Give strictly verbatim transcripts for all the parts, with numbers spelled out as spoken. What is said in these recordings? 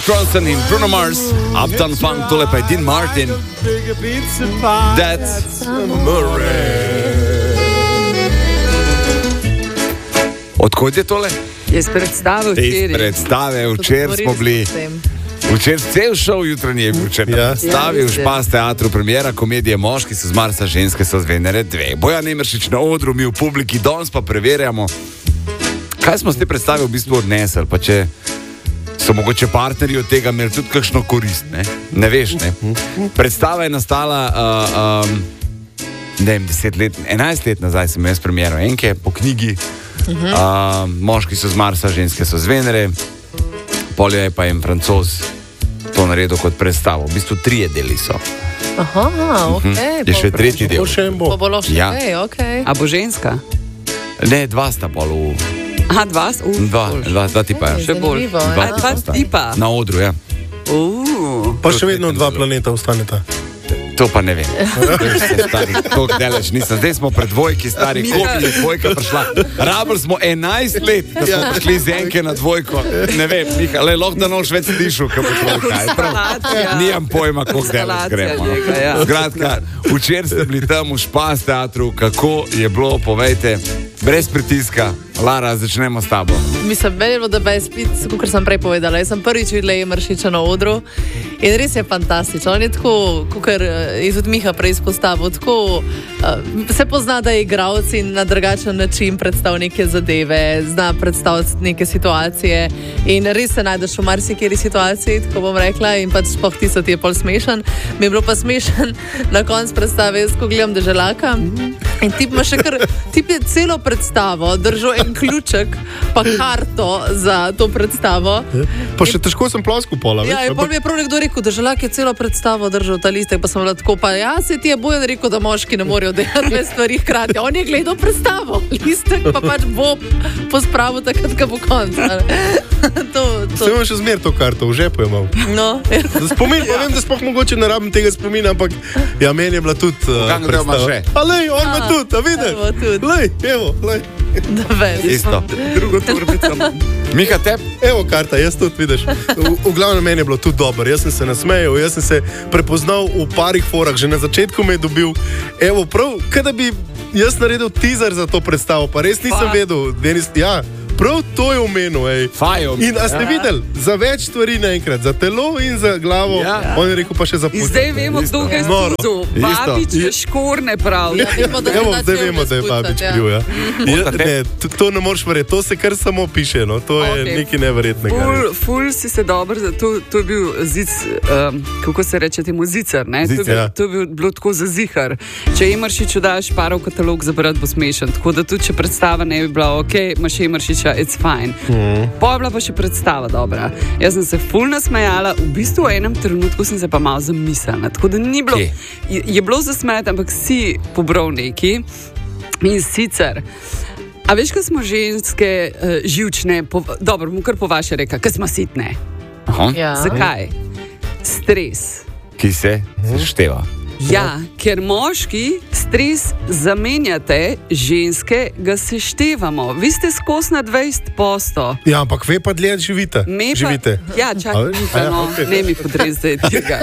Bronson in Bruno Mars, Uptown Funk, tole pa je Dean Martin. That's Odkud je tole? Iz predstave včeraj. Iz predstave včeraj smo bili. Včeraj cel šov jutranji je bil včeraj na predstavi v Špas teatru, premiera komedije Moški so z Marsa, ženske so z Venere dve. Bojan Emeršič na odru, mi v publiki, danes pa preverjamo, kaj smo z te predstave v bistvu odnesli, pa če so mogoče partnerji od tega imeli tudi kakšno korist, ne? Ne veš, ne? Predstava je nastala uh, um, ne vem, deset let, enajst let nazaj sem jaz premiero enke po knjigi uh, Moški so z Marsa, ženske so z Venere. Poljo je pa en Francoz to naredil kot predstavo. V bistvu trije deli so. Aha, okej. Okay, je še tretji del. Pa bo še ja. okay, okay. A bo ženska? Ne, dva sta pol v... Aha, dva? Uh, dva, dva, dva tipa. Še bolj. Dva, dva tipa? Na odru, ja. Uh. Pa še vedno dva planeta ostaneta. To pa ne vem. Stari, koliko deleč nisem. Zdaj smo pred dvojki, stari, koliko je dvojka prišla. Rabili smo enajst let, da smo prišli z enke na dvojko. Ne vem, Miha, le lahko da noš več slišal, kako dvojka. Nijam pojma, koliko deleč gremo. Skratka, včeraj ste bili tam v Špas teatru, kako je bilo, povejte, brez pritiska. Lara, začnemo s tabo. Mislim, meni je bilo, da bi spet, kot sem prej povedala, jaz sem prvič videla Emeršiča na odru in res je fantastično. On je tako, kot je tudi Miha prej izpostavil, tako uh, se pozna, da je igralec in na drugačen način predstavlja neke zadeve, zna predstaviti neke situacije in res se najdeš v marsikeri situaciji, tako bom rekla, in pač spoh tisto ti je pol smešen. Mi je bilo pa smešen na koncu predstave, jaz ko gledam Deželaka in tip ima še kar, tip je celo predstavo držal en ključek pa karto za to predstavo. Pa še težko sem ploskal pola. Ja, in pol mi je prav nekdo rekel, Deželak je celo predstavo držal ta listek, pa sem bila tako, pa ja, se ti je Bojan rekel, da moški ne morejo delati dve stvari hkrati. On je gledal predstavo, listek pa pač bo pospravil takrat, ko bo konc. Sem imel še zmer to karto, v žepu je imel. No. Spomin, pa vem, da spoh mogoče ne rabim tega spomina, ampak ja, meni je bila tudi uh, predstava. A lej, on me tudi, a vidiš? Lej, evo, lej. Isto. Drugo turbico. Miha, teb? Evo karta, jaz tudi vidiš. V, v glavnem meni je bilo tudi dobro. Jaz sem se nasmejal, jaz sem se prepoznal v parih forah. Že na začetku me je dobil. Evo, prav, kada bi jaz naredil teaser za to predstavo, pa res nisem pa. vedel. Denis, ja, prav to je omenil, ej. Fajo. In a ste ja. videli, za več stvari naenkrat, za telo in za glavo, ja. on je rekel pa še za put. Zdaj vemo, kdo je stuzu. Babič je škorne prav. Ja, vemo, da Evo, zdaj vemo, da je Babič kriv, ja. ja ne, to, to ne moreš verjeti, to se kar samo piše, no. To je okay. nekaj neverjetnega. Ful, ful si se dobro, to, to je bil zic, um, kako se reče temu, zicar, ne? Zic, to, je bil, ja. to je bil, bilo tako za zihar. Če Emeršiču daš parov katalog za brat, bo smešen. Tako da tudi, če predstava ne bi bila ok, imaš Emeršiča, it's fine. Mm. Pa je bila pa še predstava dobra. Jaz sem se ful nasmejala, v bistvu v enem trenutku sem se pa malo zamislila. Tako da ni bilo, je, je bilo zasmejati, ampak si pobral neki. In sicer, a veš, ko smo ženske uh, živčne, po, dobro, mu kar po vaše reka, ko smo sitne. Ja. Zakaj? Stres. Ki se sešteva. Ja, ker moški stres zamenjate, ženske ga seštevamo. Vi ste skozi na dvajset posto. Ja, ampak ve pa dlje živite. Me pa, živite. Ja, čakaj, ja, no, okay. ne mi podrez zdaj tega.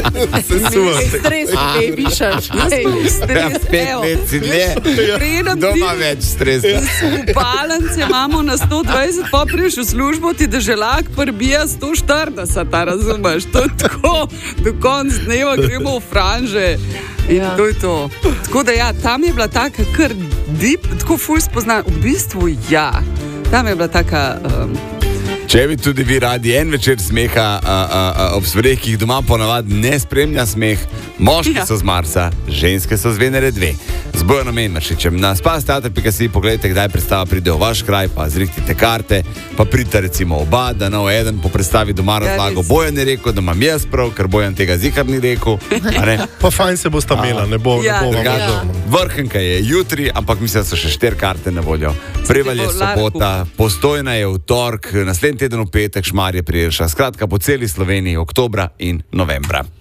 Stres, bebišaš. Stres, pet let si dlje, doma več stres. Upalence imamo na sto dvajset, pa priješ v službo, ti Deželak prbija sto štirideset, ta razumeš. To je tako, do konc dneva gremo v franže. In ja. to je to. Tako da ja, tam je bila taka kar deep, tako ful spozna. V bistvu ja, tam je bila taka... Um, Če bi tudi vi radi en večer smeha a, a, a, ob stvareh, ki jih doma ponavadi ne spremlja smeh, moški ja. so z Marsa, ženske so z Venere dve. Z Bojanom Emeršičem. Na spas teater pika si pogledajte, kdaj predstava pride v vaš kraj, pa zrihtite karte, pa pridite recimo oba, da nov eden po predstavi doma razlago. Ja, Bojan je rekel, da imam jaz prav, ker Bojan tega zihar ni rekel. Pa fajn se bo stamela, ne bo, ja, ne bo vam ja. Vrhunka je jutri, ampak mislim, da so še štiri karte na voljo. Prevalj je sobota, Postojna je v torek, naslednji teden v petek, Šmarje pri Jelšah. Skratka, po celi Sloveniji, oktobra in novembra.